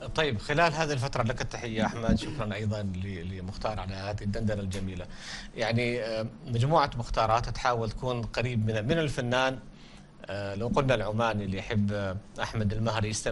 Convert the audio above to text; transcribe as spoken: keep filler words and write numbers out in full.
طيب، خلال هذه الفترة لك التحية أحمد، شكرا أيضا ل- لمختار على هذه الدندنة الجميلة. يعني آه، مجموعة مختارات تحاول تكون قريب من من الفنان. آه، لو قلنا العماني اللي يحب آه، أحمد المهري يستمع